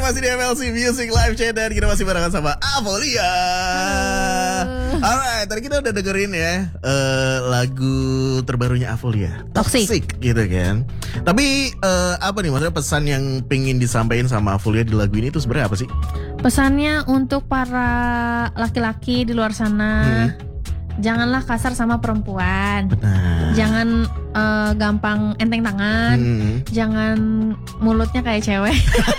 masih di MLC Music Live Chat dan kita masih barengan sama Avolia. Alright, tadi kita udah dengerin ya lagu terbarunya Avolia, Toxic gitu kan. Tapi apa nih maksudnya pesan yang pengen disampaikan sama Avolia di lagu ini tuh sebenarnya apa sih? Pesannya untuk para laki-laki di luar sana, janganlah kasar sama perempuan. Benar. Jangan gampang enteng tangan. Jangan mulutnya kayak cewek.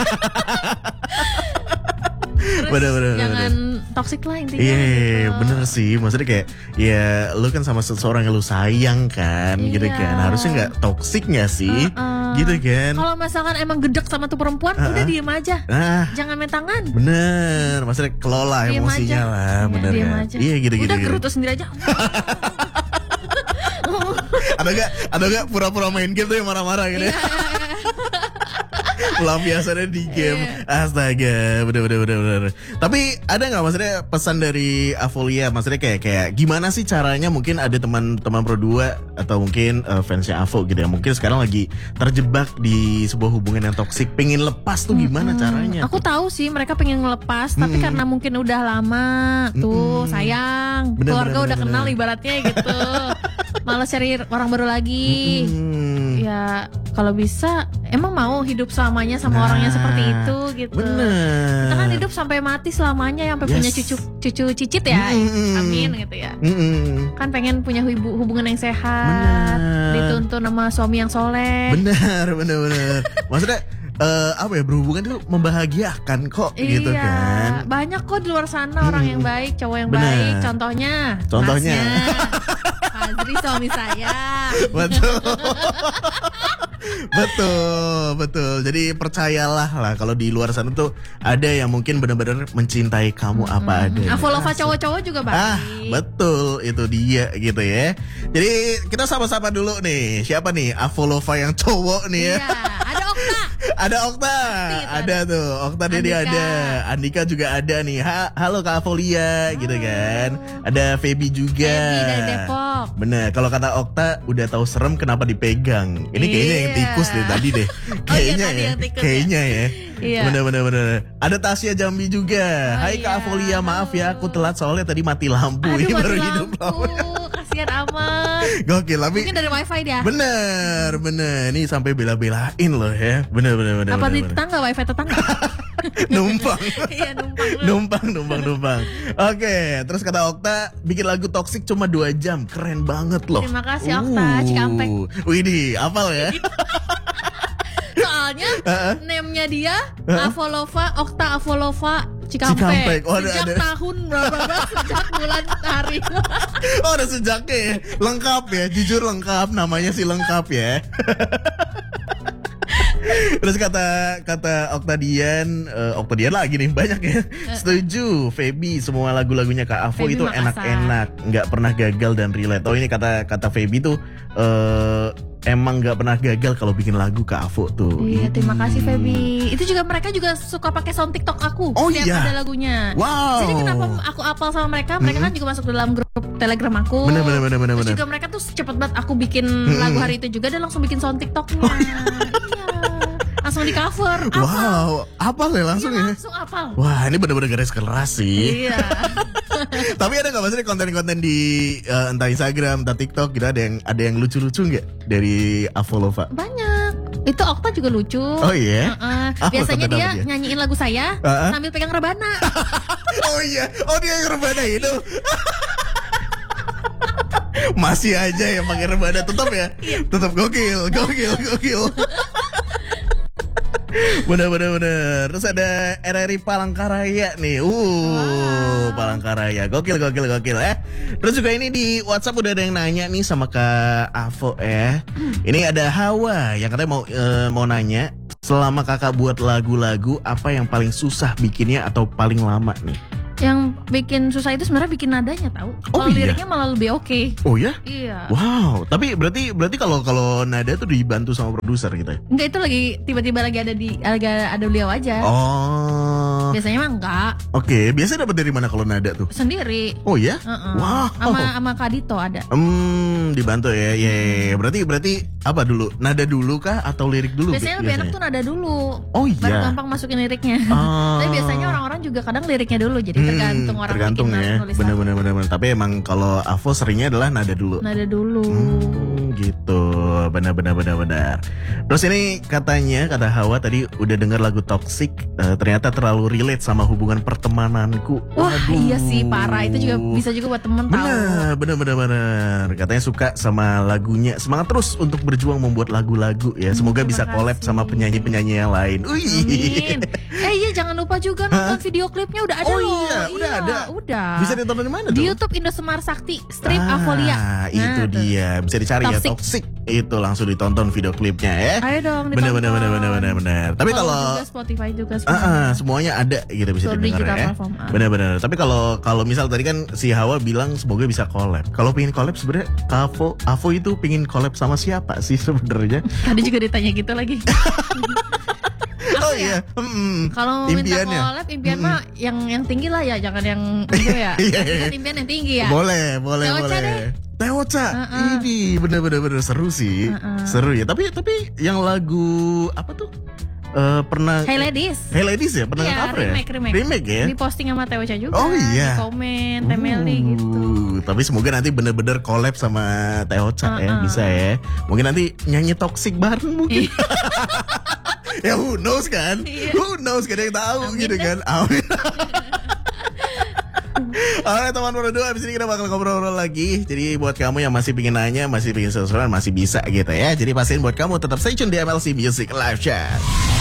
Terus bener, jangan toksik lah intinya. Iya, gitu. bener sih. Maksudnya kayak ya lu kan sama seseorang yang lu sayang kan, gitu kan. Harusnya nggak toksik nggak sih, gitu kan. Kalau misalkan emang gedek sama tuh perempuan, udah diem aja. Jangan main tangan. Bener, maksudnya kelola Diem emosinya aja. lah, bener Diem kan. aja. Iya gitu. Udah gerutu sendiri aja. Ada gak pura-pura main game tuh yang marah-marah gitu ya? Lampiasannya di game. Astaga, bener. Tapi ada gak maksudnya pesan dari Avolia? Maksudnya kayak gimana sih caranya? Mungkin ada teman-teman Pro 2 atau mungkin fansnya Avo gitu ya, mungkin sekarang lagi terjebak di sebuah hubungan yang toksik, pengen lepas tuh gimana caranya? Aku tahu sih mereka pengen ngelepas, tapi karena mungkin udah lama tuh sayang, keluarga udah kenal ibaratnya gitu. Malah cari orang baru lagi. Ya kalau bisa emang mau hidup selamanya sama orang yang seperti itu gitu. Bener. Kita kan hidup sampai mati selamanya, sampai punya cucu cicit ya. Amin gitu ya. Kan pengen punya hubungan yang sehat, dituntun sama suami yang soleh. Bener. Maksudnya apa ya, berhubungan itu membahagiakan kok gitu kan. Banyak kok di luar sana orang yang baik, cowok yang baik. Contohnya Masnya, Fazri suami saya. Betul. Jadi percayalah lah kalau di luar sana tuh ada yang mungkin benar-benar mencintai kamu apa adanya. Avolova cowok-cowok juga baik. Betul, itu dia gitu ya. Jadi kita sama-sama dulu nih. Siapa nih Avolova yang cowok nih ya? Iya, ada Okta. Ada Okta, ada tuh. Okta dia ada. Andika juga ada nih. Halo Kak Avolia gitu kan. Ada Feby juga. Feby dari Depok. Bener, kalau kata Okta udah tahu serem kenapa dipegang. Ini kayaknya yang tikus deh tadi deh. Kayaknya ya. Iya. Bener. Ada Tasya Jambi juga. Hai Kak Avolia, maaf ya aku telat soalnya tadi mati lampu. Aduh, Ini mati baru lampu. hidup lampu. Kasian amat. Gokil, tapi mungkin dari wifi dia. Bener. Ini sampai bela-belain loh ya. Bener. Apa di tetangga, wifi tetangga? Numpang. Iya, numpang. Oke, terus kata Okta bikin lagu Toxic cuma 2 jam. Keren banget loh. Terima kasih Okta, Cikampek. Widih, hafal ya. Soalnya name-nya dia Avolova, Okta Avolova Cikampek. Oh, sejak tahun berapa? Sejak bulan hari. Oh, ada sejaknya ya. Lengkap ya, jujur lengkap. Namanya sih lengkap ya. Terus kata Oktadian lagi nih banyak ya. Setuju, Feby semua lagu-lagunya Kak Avo Feby itu Makassar. enak-enak, nggak pernah gagal dan relate. Oh ini kata Feby tuh emang nggak pernah gagal kalau bikin lagu Kak Avo tuh. Iya, terima kasih Feby. Itu juga mereka juga suka pakai sound TikTok aku. Oh setiap iya. ada lagunya. Wow. Jadi kenapa aku apal sama mereka? Mereka kan juga masuk dalam grup Telegram aku. Bener. Terus juga mereka tuh cepet banget aku bikin lagu hari itu juga dan langsung bikin sound TikToknya. Iya. Langsung di cover. Wow, apal ya langsung ya. Langsung apal. Wah, ini bener-bener garis keras sih. Iya. Tapi ada nggak maksudnya konten-konten di entah Instagram, entah TikTok gitu, ada yang lucu-lucu nggak dari Avolova? Banyak. Itu Okta juga lucu. Oh iya. Apa Biasanya konten dia apa dia? nyanyiin lagu saya sambil pegang rebana. Oh iya, dia yang rebana itu. Masih aja yang pakai rebana tetap ya. Tetap gokil. Bener. Terus ada RRI Palangkaraya nih. Palangkaraya. Gokil ya. Terus juga ini di WhatsApp udah ada yang nanya nih sama Kak Avo ya. Ini ada Hawa yang katanya mau nanya, selama kakak buat lagu-lagu apa yang paling susah bikinnya atau paling lama nih? Yang bikin susah itu sebenarnya bikin nadanya tahu. Oh, Kalau iya? liriknya malah lebih oke. Oh ya? Iya. Wow, tapi berarti kalau nada tuh dibantu sama produser gitu ya? Enggak, itu lagi tiba-tiba lagi ada beliau aja. Oh. Biasanya mah enggak. Oke, biasanya dapat dari mana kalau nada tuh? Sendiri. Oh ya? Heeh. Wow. Sama Kak Dito ada. Dibantu ya. Ya. Berarti apa dulu? Nada dulu kah atau lirik dulu? Biasanya lebih enak tuh nada dulu. Oh Baru iya. gampang masukin liriknya. Oh. Tapi biasanya orang-orang juga kadang liriknya dulu. Jadi tergantung orang tergantung bikin ya. nulis Bener. Tapi emang kalau Avo seringnya adalah nada dulu. nada dulu. Gitu. Benar. Terus ini kata Hawa tadi udah denger lagu Toxic, ternyata terlalu relate sama hubungan pertemananku. Wah, Waduh. iya sih, parah. Itu juga bisa juga buat temen tahu. Bener. Katanya suka sama lagunya. Semangat terus untuk berjuang membuat lagu-lagu ya. Semoga terima bisa collab kasih. sama penyanyi-penyanyi yang lain. Amin. Iya, jangan lupa juga nonton video klipnya udah ada Oh loh. iya, udah ada. Udah. Bisa ditonton di mana tuh? Di YouTube Indosemar Sakti Strip Avolia. Itu tuh. dia. Bisa dicari ya Toxic. Itu langsung ditonton video klipnya ya. Ayo dong ditonton. Bener. Tapi kalau juga Spotify juga semuanya. semuanya ada gitu bisa Seluruh didengar digital ya. platform. Bener. Tapi kalau misal tadi kan si Hawa bilang semoga bisa collab. Kalau pengen collab sebenarnya Avo itu pengen collab sama siapa sih sebenarnya? Tadi juga ditanya gitu lagi. Oh iya. Kalau minta Impiannya. collab, impian mah yang tinggi lah ya, jangan yang itu ya. Iya. Kan impian yang tinggi ya. Boleh. Teoca deh. Teoca. Ini bener seru sih. Seru ya. Tapi yang lagu apa tuh? Pernah Hey Ladies. Hey Ladies ya? Pernah Iya, cover ya? remake ya? Di posting sama Teoca juga. Oh iya. Di komen, Temeli gitu. Tapi semoga nanti bener-bener collab sama Teoca ya. Bisa ya. Mungkin nanti nyanyi Toxic bareng mungkin. Ya who knows kan? Iya. Who knows, gak ada yang tahu. Amin Gitu dah. kan. Amin. Oke teman berdua, abis ini kita bakal ngobrol-ngobrol lagi. Jadi buat kamu yang masih pingin nanya, masih pingin sesuatu, masih bisa gitu ya. Jadi pastiin buat kamu tetap stay tune di MLC Music Live Chat.